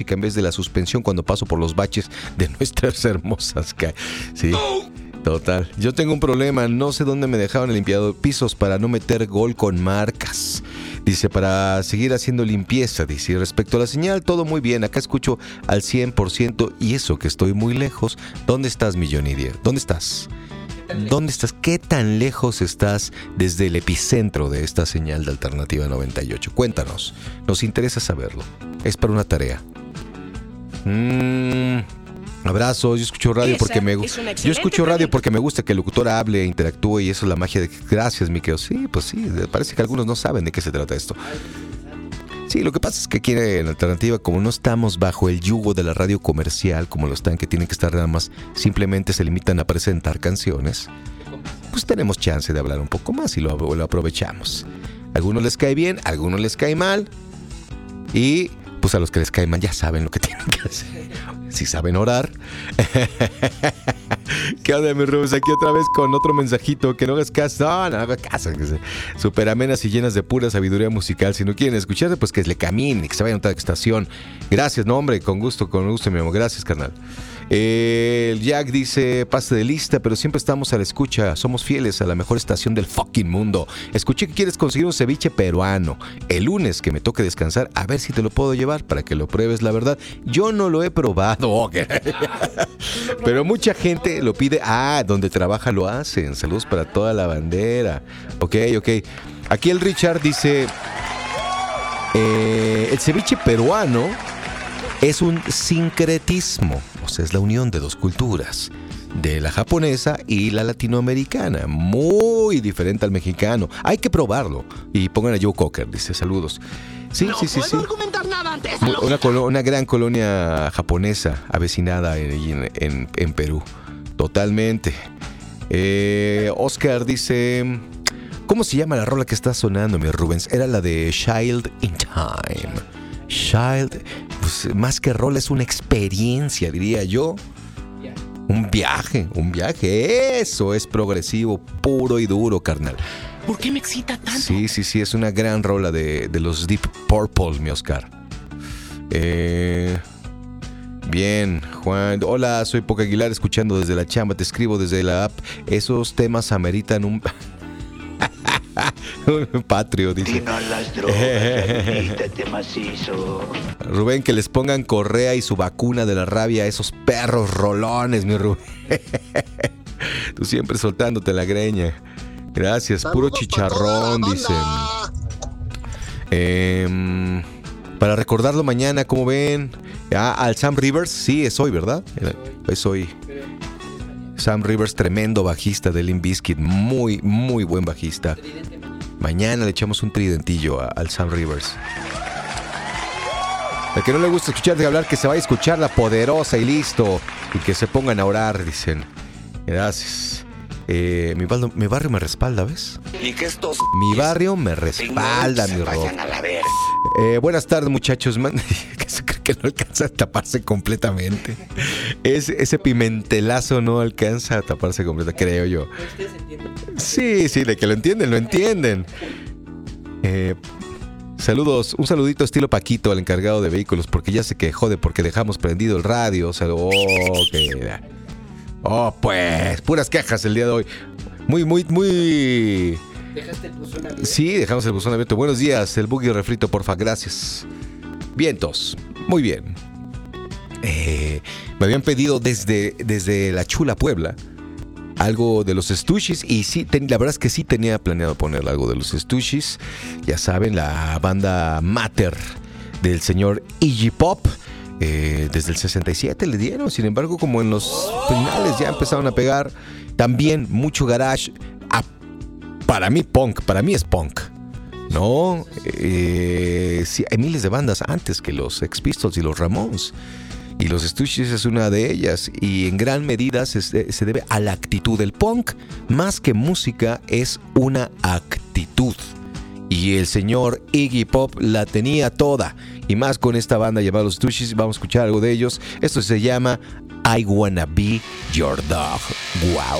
en vez de la suspensión cuando paso por los baches de nuestras hermosas calles. Sí, total. Yo tengo un problema, no sé dónde me dejaron el limpiador pisos para no meter gol con marcas. Dice, para seguir haciendo limpieza. Dice, respecto a la señal, todo muy bien. Acá escucho al 100% y eso que estoy muy lejos. ¿Dónde estás, mi Johnny Dier? ¿Dónde estás? ¿Dónde estás? ¿Qué tan lejos estás desde el epicentro de esta señal de Alternativa 98? Cuéntanos, nos interesa saberlo. Es para una tarea. Abrazos, yo escucho radio porque me gusta que el locutor hable, interactúe y eso es la magia de... Gracias, Miquel. Sí, pues sí, parece que algunos no saben de qué se trata esto. Sí, lo que pasa es que aquí en Alternativa, como no estamos bajo el yugo de la radio comercial, como lo están, que tienen que estar nada más, simplemente se limitan a presentar canciones, pues tenemos chance de hablar un poco más y lo aprovechamos. A algunos les cae bien, a algunos les cae mal y... pues a los que les cae mal ya saben lo que tienen que hacer. Si saben orar. ¿Qué onda, mis Rubens? Aquí otra vez con otro mensajito. Que no hagas caso. No hagas caso. Súper amenas y llenas de pura sabiduría musical. Si no quieren escucharte, pues que le caminen, que se vayan a otra estación. Gracias, no, hombre. Con gusto, mi amor. Gracias, carnal. El Jack dice, pase de lista, pero siempre estamos a la escucha. Somos fieles a la mejor estación del fucking mundo. Escuché que quieres conseguir un ceviche peruano. El lunes que me toque descansar, a ver si te lo puedo llevar para que lo pruebes, la verdad. Yo no lo he probado. Pero mucha gente lo pide. Donde trabaja lo hacen. Saludos para toda la bandera. Ok. Aquí el Richard dice, el ceviche peruano es un sincretismo, o sea, es la unión de dos culturas, de la japonesa y la latinoamericana, muy diferente al mexicano. Hay que probarlo. Y pongan a Joe Cocker, dice, saludos. Sí. Argumentar nada ante esa una gran colonia japonesa avecinada en Perú. Totalmente. Oscar dice, ¿cómo se llama la rola que está sonando, mi Rubens? Era la de Child in Time. Pues más que rol es una experiencia, diría yo. Un viaje. Eso es progresivo, puro y duro, carnal. ¿Por qué me excita tanto? Sí, es una gran rola de los Deep Purple, mi Oscar. Bien, Juan. Hola, soy Poca Aguilar, escuchando desde la chamba, te escribo desde la app. Esos temas ameritan un patrio, dice. Si no las drogas, vístete macizo. Rubén, que les pongan correa y su vacuna de la rabia a esos perros rolones, mi Rubén. Tú siempre soltándote la greña. Gracias, puro chicharrón, dicen. Para recordarlo mañana, ¿cómo ven? Al Sam Rivers, sí, es hoy, ¿verdad? Es hoy. Sam Rivers, tremendo bajista de Limp Bizkit, muy, muy buen bajista. Mañana le echamos un tridentillo al Sam Rivers. Al que no le gusta escuchar de hablar, que se vaya a escuchar La Poderosa y listo. Y que se pongan a orar, dicen. Gracias. Mi barrio me respalda, ¿ves? Y que estos... Mi barrio me respalda, mi Rob. Buenas tardes, muchachos. Que no alcanza a taparse completamente. Ese pimentelazo no alcanza a taparse completamente, creo yo. Sí, de que lo entienden. Saludos, un saludito estilo Paquito al encargado de vehículos, porque ya se quejó de porque dejamos prendido el radio. O sea, pues, puras quejas el día de hoy. Muy. ¿Dejaste el buzón abierto? Sí, dejamos el buzón abierto. Buenos días, el buggy refrito, porfa, gracias. Vientos, muy bien. Me habían pedido desde La Chula, Puebla, algo de los Stooges. Y sí, la verdad es que sí tenía planeado poner algo de los Stooges. Ya saben, la banda mater del señor Iggy Pop. Desde el 67 le dieron. Sin embargo, como en los finales ya empezaron a pegar. También mucho garage. Para mí es punk. No, sí, hay miles de bandas antes que los Sex Pistols y los Ramones. Y los Stooges es una de ellas. Y en gran medida se debe a la actitud. El punk, más que música, es una actitud. Y el señor Iggy Pop la tenía toda. Y más con esta banda llamada Los Stooges. Vamos a escuchar algo de ellos. Esto se llama I Wanna Be Your Dog. ¡Wow!